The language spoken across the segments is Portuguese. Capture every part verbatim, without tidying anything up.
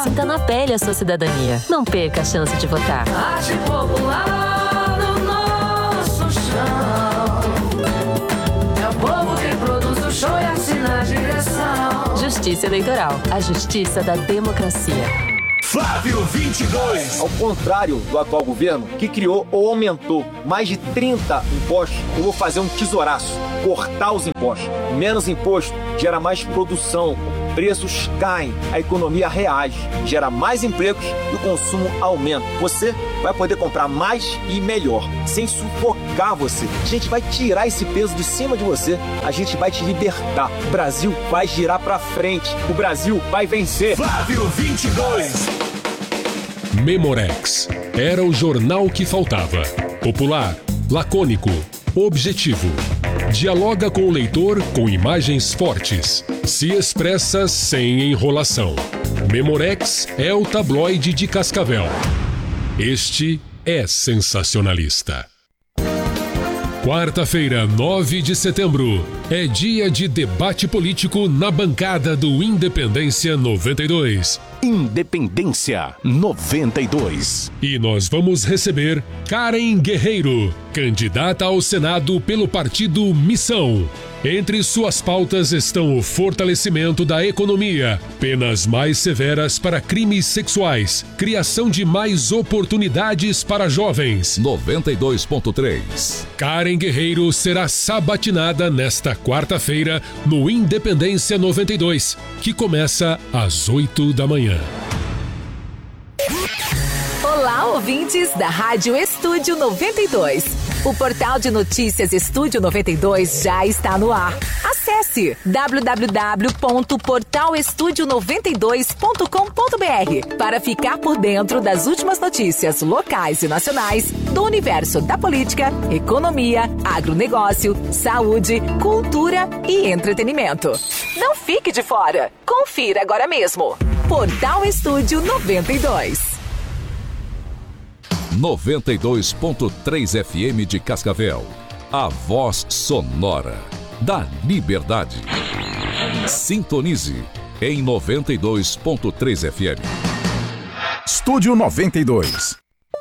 Sinta na pele a sua cidadania. Não perca a chance de votar. Arte popular no nosso chão. É o povo quem produz o show e assina a direção. Justiça Eleitoral. A justiça da democracia. Flávio vinte e dois. Ao contrário do atual governo, que criou ou aumentou mais de trinta impostos, eu vou fazer um tesouraço, cortar os impostos. Menos imposto gera mais produção, preços caem, a economia reage, gera mais empregos e o consumo aumenta. Você vai poder comprar mais e melhor, sem sufocar você. A gente vai tirar esse peso de cima de você, a gente vai te libertar. O Brasil vai girar pra frente, o Brasil vai vencer. Flávio vinte e dois. Memorex. Era o jornal que faltava. Popular, lacônico, objetivo. Dialoga com o leitor com imagens fortes. Se expressa sem enrolação. Memorex é o tabloide de Cascavel. Este é sensacionalista. Quarta-feira, nove de setembro, é dia de debate político na bancada do Independência noventa e dois. Independência noventa e dois. E nós vamos receber Karen Guerreiro, candidata ao Senado pelo partido Missão. Entre suas pautas estão o fortalecimento da economia, penas mais severas para crimes sexuais, criação de mais oportunidades para jovens. noventa e dois ponto três. Karen Guerreiro será sabatinada nesta quarta-feira no Independência noventa e dois, que começa às oito da manhã. Olá, ouvintes da Rádio Estúdio noventa e dois. O portal de notícias Estúdio noventa e dois já está no ar. Acesse w w w ponto portal estúdio noventa e dois ponto com ponto b r para ficar por dentro das últimas notícias locais e nacionais do universo da política, economia, agronegócio, saúde, cultura e entretenimento. Não fique de fora. Confira agora mesmo. Portal Estúdio noventa e dois. noventa e dois ponto três F M de Cascavel. A voz sonora da liberdade. Sintonize em noventa e dois ponto três F M. Estúdio noventa e dois.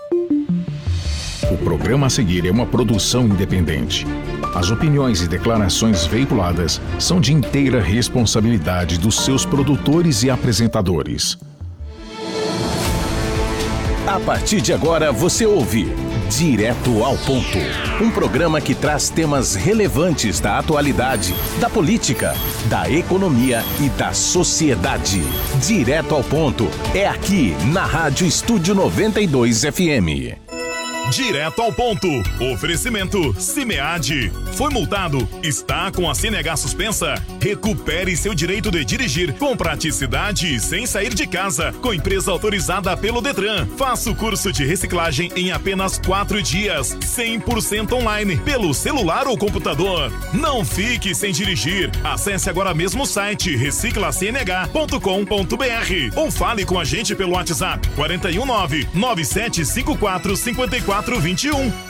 O programa a seguir é uma produção independente. As opiniões e declarações veiculadas são de inteira responsabilidade dos seus produtores e apresentadores. A partir de agora você ouve Direto ao Ponto, um programa que traz temas relevantes da atualidade, da política, da economia e da sociedade. Direto ao Ponto é aqui na Rádio Estúdio noventa e dois F M. Direto ao ponto. Oferecimento Cimead. Foi multado? Está com a C N H suspensa? Recupere seu direito de dirigir com praticidade e sem sair de casa. Com empresa autorizada pelo Detran. Faça o curso de reciclagem em apenas quatro dias. cem por cento online, pelo celular ou computador. Não fique sem dirigir. Acesse agora mesmo o site recicla c n h ponto com ponto b r ou fale com a gente pelo WhatsApp quatro um nove, nove sete cinco quatro, cinco quatro vinte e um.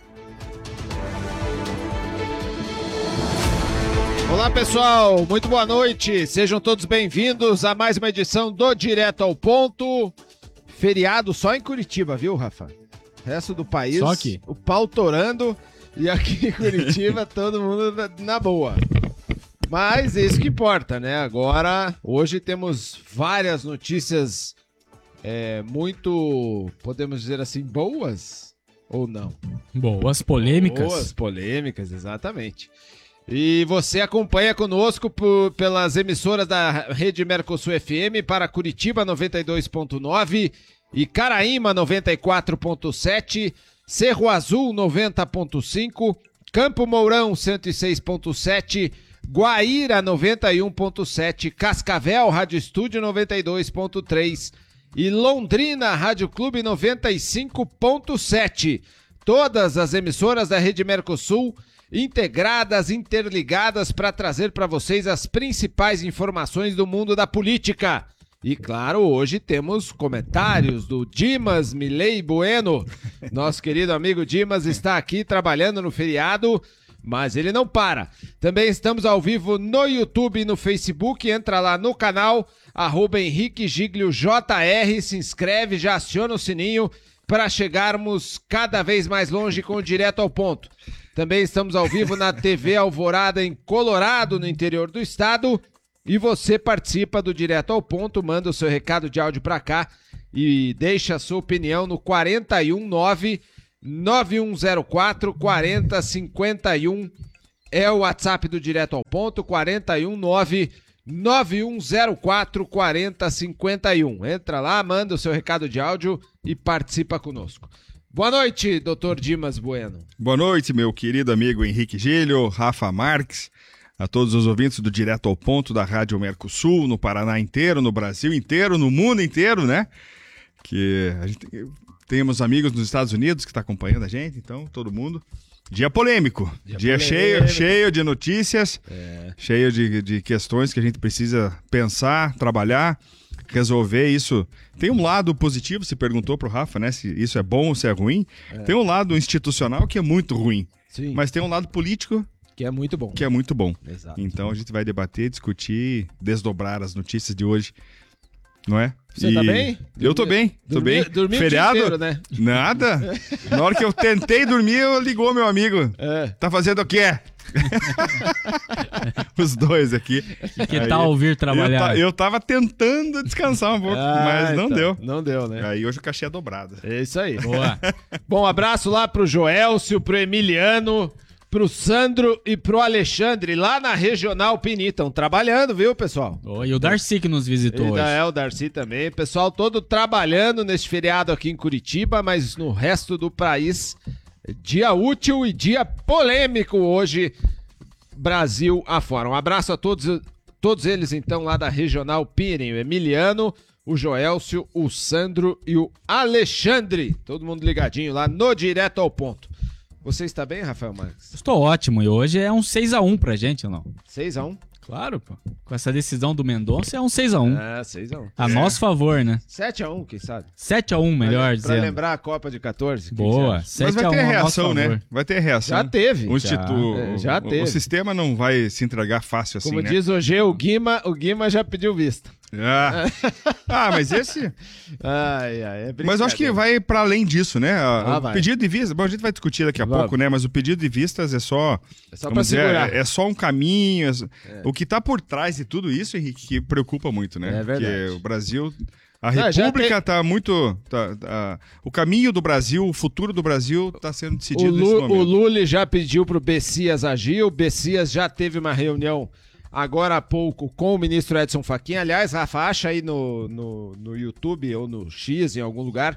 Olá pessoal, muito boa noite, sejam todos bem-vindos a mais uma edição do Direto ao Ponto. Feriado só em Curitiba, viu, Rafa? O resto do país, só aqui. O pau torando, e aqui em Curitiba todo mundo na boa. Mas isso que importa, né? Agora, hoje temos várias notícias é, muito, podemos dizer assim, boas. Ou não? Boas polêmicas. Boas polêmicas, exatamente. E você acompanha conosco por, pelas emissoras da Rede Mercosul F M para Curitiba noventa e dois ponto nove e Caraíma noventa e quatro ponto sete, Cerro Azul noventa ponto cinco, Campo Mourão cento e seis ponto sete, Guaíra noventa e um ponto sete, Cascavel Rádio Estúdio noventa e dois ponto três e Londrina Rádio Clube noventa e cinco ponto sete. Todas as emissoras da Rede Mercosul integradas, interligadas para trazer para vocês as principais informações do mundo da política. E claro, hoje temos comentários do Dimas Milei Bueno. Nosso querido amigo Dimas está aqui trabalhando no feriado Mas ele não para. Também estamos ao vivo no YouTube e no Facebook. Entra lá no canal, arroba Henrique Giglio J R, se inscreve, já aciona o sininho para chegarmos cada vez mais longe com o Direto ao Ponto. Também estamos ao vivo na T V Alvorada em Colorado, no interior do estado. E você participa do Direto ao Ponto, manda o seu recado de áudio para cá e deixa a sua opinião no quatro um nove, nove um zero quatro, quatro zero cinco um. É o WhatsApp do Direto ao Ponto, quatro um nove, nove um zero quatro, quatro zero cinco um. Entra lá, manda o seu recado de áudio e participa conosco. Boa noite, doutor Dimas Bueno. Boa noite, meu querido amigo Henrique Giglio, Rafa Marques, a todos os ouvintes do Direto ao Ponto da Rádio Mercosul, no Paraná inteiro, no Brasil inteiro, no mundo inteiro, né? Que a gente temos amigos nos Estados Unidos que estão tá acompanhando a gente, então todo mundo. Dia polêmico, dia, dia polêmico. cheio, cheio de notícias, é. cheio de, de questões que a gente precisa pensar, trabalhar, resolver isso. Tem um lado positivo, se perguntou pro Rafa, né, se isso é bom ou se é ruim. É. Tem um lado institucional que é muito ruim, Sim. mas tem um lado político que é muito bom. Que é muito bom. Exato. Então a gente vai debater, discutir, desdobrar as notícias de hoje, não é? Você e... tá bem? Eu tô bem, tô dormi, bem. Dormi Feriado? O dia inteiro, né? Nada. Na hora que eu tentei dormir, eu ligou meu amigo. É. Tá fazendo o quê? Os dois aqui. E que Aí, tal ouvir trabalhar? Eu, eu tava tentando descansar um pouco, ah, mas não então, deu. Não deu, né? Aí hoje o cachê é dobrado. É isso aí. Boa. Bom, abraço lá pro Joelcio, pro Emiliano, pro Sandro e pro Alexandre, lá na Regional Pini. Estão trabalhando, viu, pessoal? Oh, e o Darcy que nos visitou Ainda hoje. É, o Darcy também. Pessoal todo trabalhando nesse feriado aqui em Curitiba, mas no resto do país, dia útil e dia polêmico hoje, Brasil afora. Um abraço a todos, todos eles, então, lá da Regional Pini. O Emiliano, o Joelcio, o Sandro e o Alexandre. Todo mundo ligadinho lá no Direto ao Ponto. Você está bem, Rafael Marques? Estou ótimo, e hoje é um seis a um pra gente, ou não? seis a um? Claro, pô. Com essa decisão do Mendonça é um seis a um. É, seis a um. A é. nosso favor, né? sete a um, quem sabe? sete a um, melhor pra, dizendo. Pra lembrar a Copa de catorze. Boa. Mas vai ter reação, né? Vai ter reação. Já teve. O, instituto, já, é, já o, teve. O sistema não vai se entregar fácil assim, Como né? diz o G, o Guima, o Guima já pediu vista. Ah, ah mas esse... Ai, ai, é mas eu acho que vai para além disso, né? Ah, o vai. pedido de vista, bom, a gente vai discutir daqui a Vamos. pouco, né? Mas o pedido de vistas é só... É só para segurar. É, é só um caminho. É... O que tá por trás de tudo isso, Henrique, que preocupa muito, né? É verdade. Porque o Brasil... A Não, República tem... tá muito... Tá, tá, o caminho do Brasil, o futuro do Brasil tá sendo decidido o nesse momento. O Lula já pediu pro Bessias agir, o Bessias já teve uma reunião agora há pouco com o ministro Edson Fachin. Aliás, Rafa, acha aí no, no, no YouTube ou no X, em algum lugar,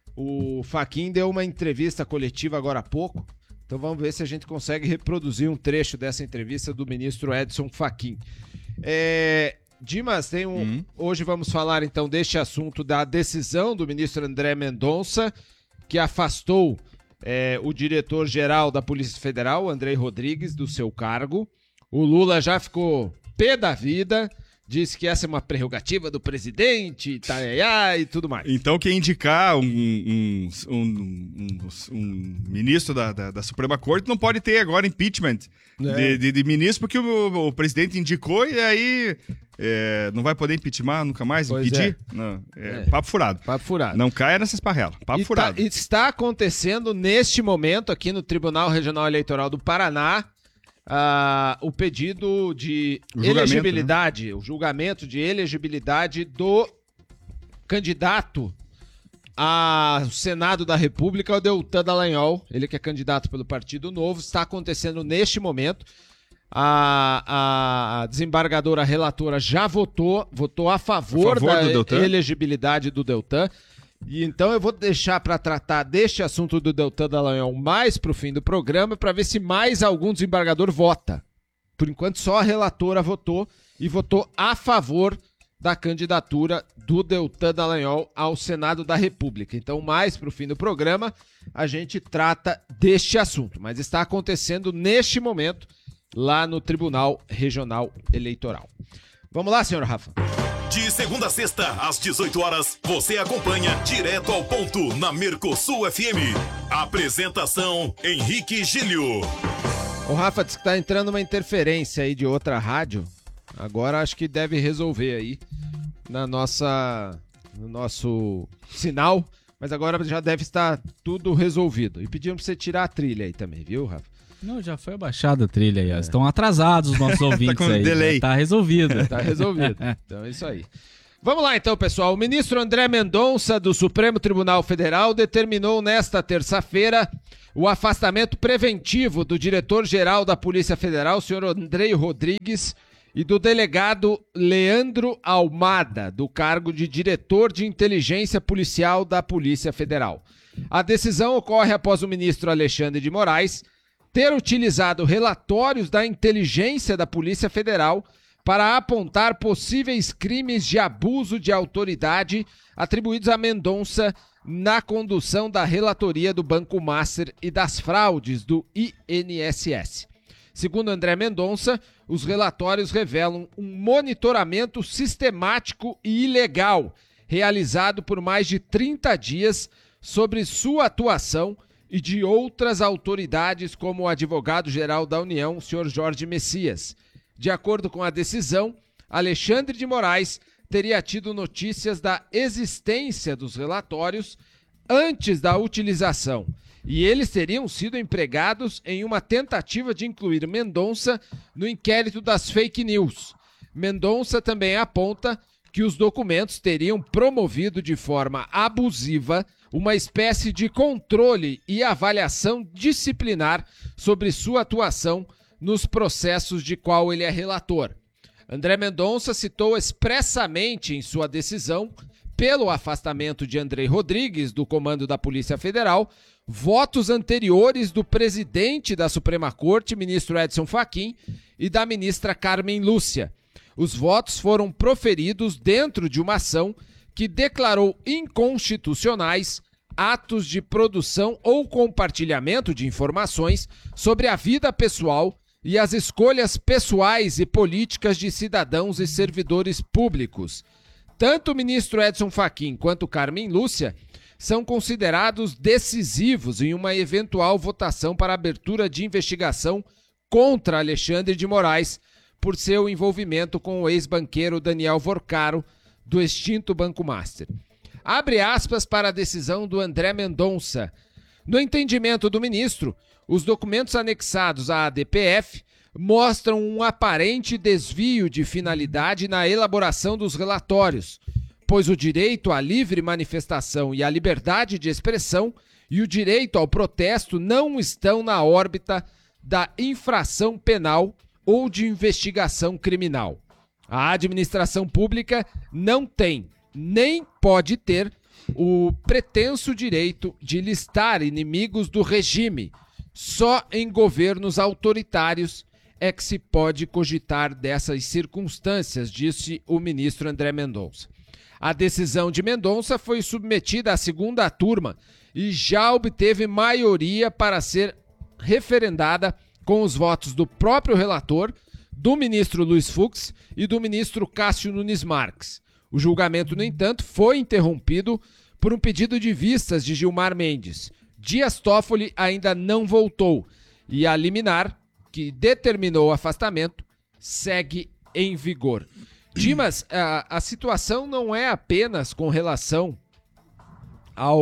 o Fachin deu uma entrevista coletiva agora há pouco. Então vamos ver se a gente consegue reproduzir um trecho dessa entrevista do ministro Edson Fachin. É... Dimas, tem um... Hum. Hoje vamos falar então deste assunto da decisão do ministro André Mendonça, que afastou é, o diretor-geral da Polícia Federal, Andrei Rodrigues, do seu cargo. O Lula já ficou pé da vida, disse que essa é uma prerrogativa do presidente, itaiá, e tudo mais. Então quem indicar um, um, um, um, um ministro da, da, da Suprema Corte não pode ter agora impeachment é. de, de, de ministro, porque o, o presidente indicou e aí é, não vai poder impeachment nunca mais, pois impedir? É. Não, é, É. Papo furado. Papo furado. Não caia nessas parrelas, papo E furado. tá- está acontecendo neste momento aqui no Tribunal Regional Eleitoral do Paraná ah, o pedido de O julgamento, elegibilidade, o julgamento de elegibilidade do candidato ao Senado da República, o Deltan Dallagnol, ele que é candidato pelo Partido Novo. Está acontecendo neste momento. A, a desembargadora relatora já votou, votou a favor, A favor da do Deltan? elegibilidade do Deltan. E então eu vou deixar para tratar deste assunto do Deltan Dallagnol mais para o fim do programa, para ver se mais algum desembargador vota. Por enquanto só a relatora votou e votou a favor da candidatura do Deltan Dallagnol ao Senado da República. Então mais para o fim do programa a gente trata deste assunto, mas está acontecendo neste momento lá no Tribunal Regional Eleitoral. Vamos lá, senhor Rafa. De segunda a sexta, às dezoito horas, você acompanha Direto ao Ponto na Mercosul F M. Apresentação Henrique Giglio. O Rafa disse que tá entrando uma interferência aí de outra rádio. Agora acho que deve resolver aí na nossa, no nosso sinal. Mas agora já deve estar tudo resolvido. E pedimos pra você tirar a trilha aí também, viu, Rafa? Não, já foi abaixada a trilha aí. É. Estão atrasados os nossos ouvintes tá com aí. delay. Tá resolvido. Tá resolvido. Então é isso aí. Vamos lá então, pessoal. O ministro André Mendonça, do Supremo Tribunal Federal, determinou nesta terça-feira o afastamento preventivo do diretor-geral da Polícia Federal, senhor Andrei Rodrigues, e do delegado Leandro Almada, do cargo de diretor de inteligência policial da Polícia Federal. A decisão ocorre após o ministro Alexandre de Moraes ter utilizado relatórios da inteligência da Polícia Federal para apontar possíveis crimes de abuso de autoridade atribuídos a Mendonça na condução da relatoria do Banco Master e das fraudes do I N S S. Segundo André Mendonça, os relatórios revelam um monitoramento sistemático e ilegal realizado por mais de trinta dias sobre sua atuação e de outras autoridades como o advogado-geral da União, senhor Jorge Messias. De acordo com a decisão, Alexandre de Moraes teria tido notícias da existência dos relatórios antes da utilização, e eles teriam sido empregados em uma tentativa de incluir Mendonça no inquérito das fake news. Mendonça também aponta que os documentos teriam promovido de forma abusiva uma espécie de controle e avaliação disciplinar sobre sua atuação nos processos de qual ele é relator. André Mendonça citou expressamente em sua decisão, pelo afastamento de Andrei Rodrigues do comando da Polícia Federal, votos anteriores do presidente da Suprema Corte, ministro Edson Fachin, e da ministra Carmen Lúcia. Os votos foram proferidos dentro de uma ação que declarou inconstitucionais atos de produção ou compartilhamento de informações sobre a vida pessoal e as escolhas pessoais e políticas de cidadãos e servidores públicos. Tanto o ministro Edson Fachin quanto Carmen Lúcia são considerados decisivos em uma eventual votação para abertura de investigação contra Alexandre de Moraes por seu envolvimento com o ex-banqueiro Daniel Vorcaro, do extinto Banco Master. Abre aspas para a decisão do André Mendonça. No entendimento do ministro, os documentos anexados à A D P F mostram um aparente desvio de finalidade na elaboração dos relatórios, pois o direito à livre manifestação e à liberdade de expressão e o direito ao protesto não estão na órbita da infração penal ou de investigação criminal. A administração pública não tem, nem pode ter, o pretenso direito de listar inimigos do regime. Só em governos autoritários é que se pode cogitar dessas circunstâncias, disse o ministro André Mendonça. A decisão de Mendonça foi submetida à segunda turma e já obteve maioria para ser referendada com os votos do próprio relator, do ministro Luiz Fux e do ministro Cássio Nunes Marques. O julgamento, no entanto, foi interrompido por um pedido de vistas de Gilmar Mendes. Dias Toffoli ainda não voltou e a liminar, que determinou o afastamento, segue em vigor. Dimas, a, a situação não é apenas com relação ao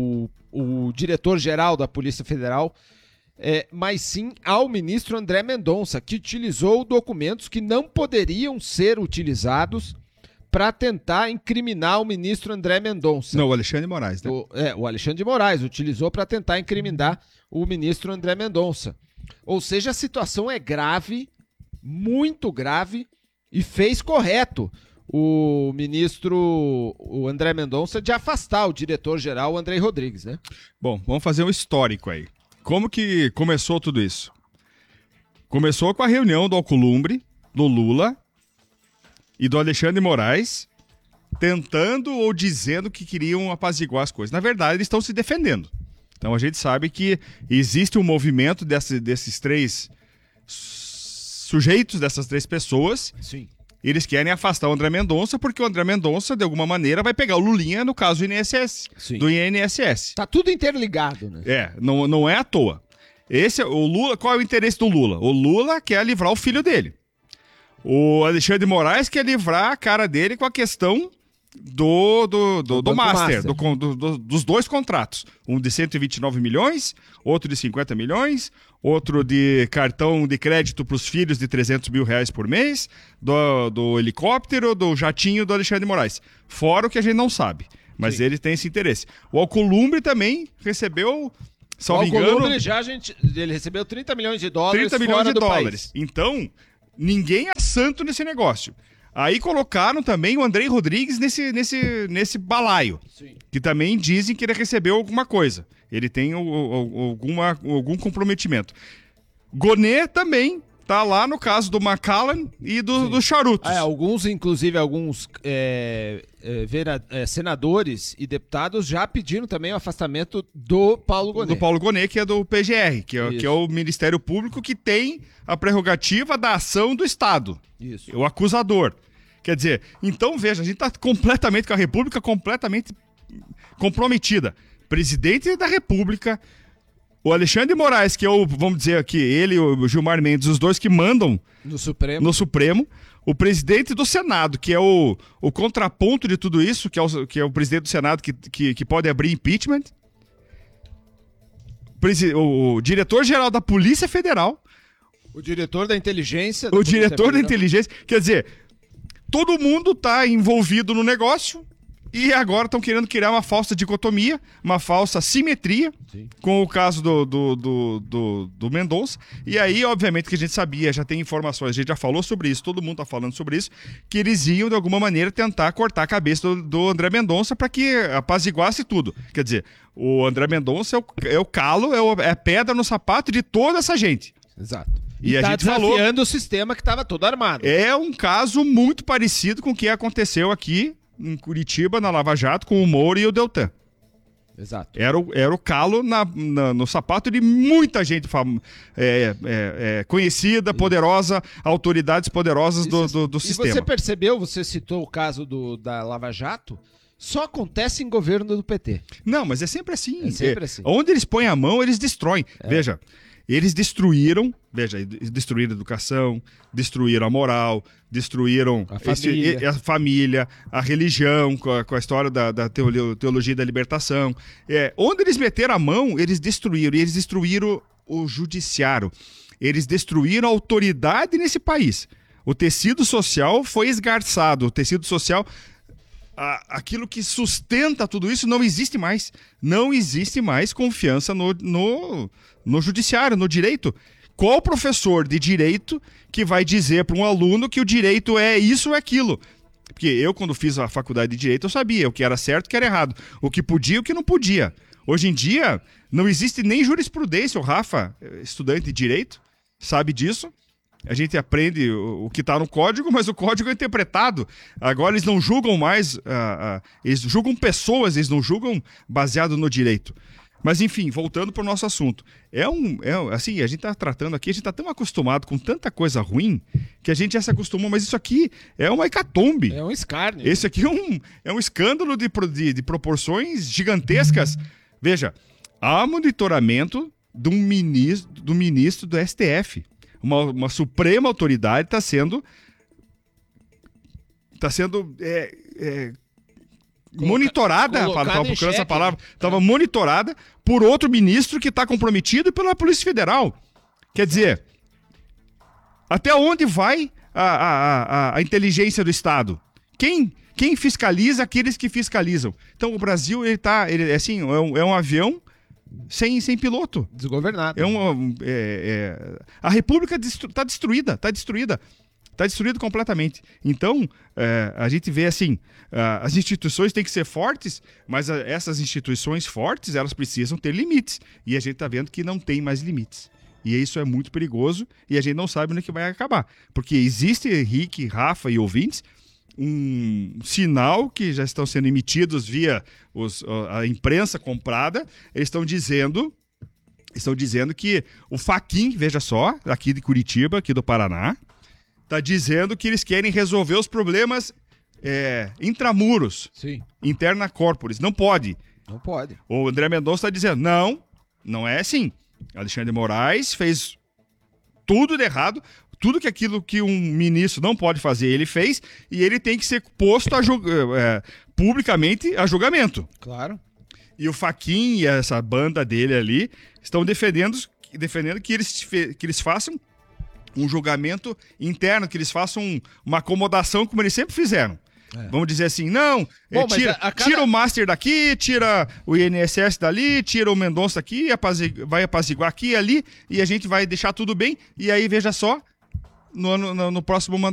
o diretor-geral da Polícia Federal, é, mas sim ao ministro André Mendonça, que utilizou documentos que não poderiam ser utilizados para tentar incriminar o ministro André Mendonça. Não, o Alexandre de Moraes, né? O, é, o Alexandre de Moraes utilizou para tentar incriminar o ministro André Mendonça. Ou seja, a situação é grave, muito grave, e fez correto o ministro o André Mendonça de afastar o diretor-geral Andrei Rodrigues, né? Bom, vamos fazer um histórico aí. Como que começou tudo isso? Começou com a reunião do Alcolumbre, do Lula e do Alexandre de Moraes, tentando ou dizendo que queriam apaziguar as coisas. Na verdade, eles estão se defendendo. Então a gente sabe que existe um movimento desse, desses três sujeitos, dessas três pessoas. Sim. Eles querem afastar o André Mendonça porque o André Mendonça, de alguma maneira, vai pegar o Lulinha no caso do I N S S. Sim. Do I N S S. Tá tudo interligado, né? É, não, não é à toa. Esse, o Lula, qual é o interesse do Lula? O Lula quer livrar o filho dele. O Alexandre de Moraes quer livrar a cara dele com a questão do, do, do, do, do Master, master. Do, do, do, dos dois contratos. Um de cento e vinte e nove milhões, outro de cinquenta milhões, outro de cartão de crédito para os filhos de trezentos mil reais por mês, do, do helicóptero, do jatinho do Alexandre de Moraes. Fora o que a gente não sabe, mas Sim. ele tem esse interesse. O Alcolumbre também recebeu... Só me engano, ele já a gente, ele recebeu trinta milhões de dólares trinta milhões de dólares. País. Então, ninguém é santo nesse negócio. Aí colocaram também o Andrei Rodrigues nesse, nesse, nesse balaio. Sim. Que também dizem que ele recebeu alguma coisa. Ele tem o, o, alguma, algum comprometimento. Gonê também tá lá no caso do Macallan e do, dos charutos. É, alguns, inclusive, alguns é, é, vera, é, senadores e deputados já pediram também o afastamento do Paulo Gonê. Do Paulo Gonê, que é do P G R, que é, que é o Ministério Público que tem a prerrogativa da ação do Estado. Isso. O acusador. Quer dizer, então, veja, a gente está completamente com a República completamente comprometida. Presidente da República... O Alexandre de Moraes, que é o, vamos dizer aqui, ele e o Gilmar Mendes, os dois que mandam no Supremo. no Supremo. O presidente do Senado, que é o, o contraponto de tudo isso, que é o, que é o presidente do Senado que, que, que pode abrir impeachment. O, o diretor-geral da Polícia Federal. O diretor da inteligência. Da o diretor Federal. da inteligência. Quer dizer, todo mundo está envolvido no negócio. E agora estão querendo criar uma falsa dicotomia, uma falsa simetria, Sim. com o caso do, do, do, do, do Mendonça. E aí, obviamente, que a gente sabia, já tem informações, a gente já falou sobre isso, todo mundo está falando sobre isso, que eles iam, de alguma maneira, tentar cortar a cabeça do, do André Mendonça para que apaziguasse tudo. Quer dizer, o André Mendonça é o, é o calo, é, o, é a pedra no sapato de toda essa gente. Exato. E, e a tá gente desafiando falou... o sistema que estava todo armado. É um caso muito parecido com o que aconteceu aqui em Curitiba, na Lava Jato, com o Moro e o Deltan. Exato. Era o, era o calo na, na, no sapato de muita gente fam... é, é, é, conhecida, poderosa, autoridades poderosas do, do, do e sistema. E você percebeu, você citou o caso do, da Lava Jato, só acontece em governo do P T. Não, mas é sempre assim. É sempre é, assim. Onde eles põem a mão, eles destroem. É. Veja, eles destruíram, veja, destruíram a educação, destruíram a moral, destruíram a família, esse, a, família, a religião, com a, com a história da, da teologia da libertação. É, onde eles meteram a mão, eles destruíram. E eles destruíram o judiciário. Eles destruíram a autoridade nesse país. O tecido social foi esgarçado. O tecido social... A, aquilo que sustenta tudo isso não existe mais. Não existe mais confiança no, no, no judiciário, no direito. Qual professor de direito que vai dizer para um aluno que o direito é isso ou aquilo? Porque eu, quando fiz a faculdade de direito, eu sabia o que era certo e o que era errado. O que podia e o que não podia. Hoje em dia, não existe nem jurisprudência. O Rafa, estudante de direito, sabe disso. A gente aprende o, o que está no código, mas o código é interpretado. Agora eles não julgam mais, uh, uh, eles julgam pessoas, eles não julgam baseado no direito. Mas enfim, voltando para o nosso assunto. É um, é, assim, a gente está tratando aqui, a gente está tão acostumado com tanta coisa ruim, que a gente já se acostumou, mas isso aqui é uma hecatombe. É um escárnio. Esse aqui é um, é um escândalo de, de, de proporções gigantescas. Veja, há monitoramento de um ministro, do ministro do S T F. Uma, uma suprema autoridade está sendo está sendo é, é, Coloca, monitorada, estava procurando essa palavra, estava é. monitorada por outro ministro que está comprometido pela Polícia Federal. Quer dizer, até onde vai a, a, a, a inteligência do Estado? Quem, quem fiscaliza aqueles que fiscalizam? Então o Brasil, ele está, ele, assim, é um, é um avião Sem, sem piloto. Desgovernado. É um, é, é, a República está destruída, está destruída. Está destruída completamente. Então, é, a gente vê assim, as instituições têm que ser fortes, mas a, essas instituições fortes, elas precisam ter limites. E a gente está vendo que não tem mais limites. E isso é muito perigoso e a gente não sabe onde que vai acabar. Porque existe, Henrique, Rafa e ouvintes, um sinal que já estão sendo emitidos via os, a imprensa comprada. Eles estão dizendo, estão dizendo que o Fachin, veja só, aqui de Curitiba, aqui do Paraná, está dizendo que eles querem resolver os problemas é, intramuros, Sim. interna corporis. Não pode. Não pode. O André Mendonça está dizendo, não, não é assim. Alexandre de Moraes fez tudo de errado, tudo que aquilo que um ministro não pode fazer, ele fez, e ele tem que ser posto a julg... é, publicamente a julgamento. Claro. E o Fachin e essa banda dele ali estão defendendo, defendendo que, eles, que eles façam um julgamento interno, que eles façam uma acomodação como eles sempre fizeram. É. Vamos dizer assim, não, Bom, tira, a, a cada... tira o Master daqui, tira o I N S S dali, tira o Mendonça daqui, apazig... vai apaziguar aqui e ali, e a gente vai deixar tudo bem, e aí veja só, no, no, no próximo mandato